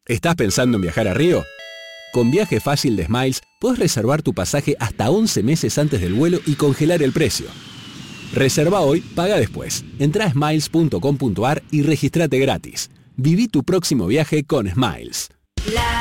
¿Estás pensando en viajar a Río? Con Viaje Fácil de Smiles podés reservar tu pasaje hasta 11 meses antes del vuelo y congelar el precio. Reserva hoy, paga después. Entrá a smiles.com.ar y registrate gratis. Viví tu próximo viaje con Smiles.